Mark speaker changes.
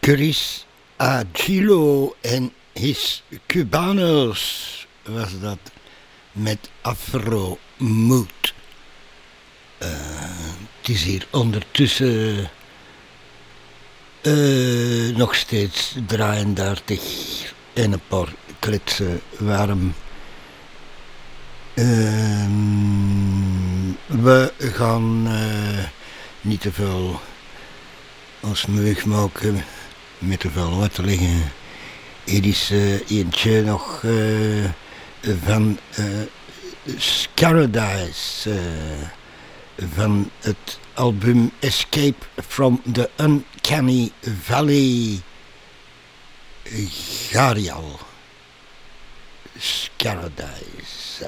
Speaker 1: Chris Agilo en his Cubanos was dat met Afro Mood. Het is hier ondertussen nog steeds 33 en een paar kletsen warm. We gaan niet te veel ons meug maken met te veel wat te liggen. Hier is eentje nog van Scaradise van het album Escape from the Uncanny Valley. Garial Scaradise.